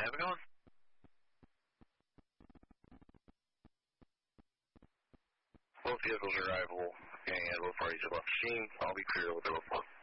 have a good one. Both vehicles are arrivable, and both parties have left the scene. I'll be clear with the report.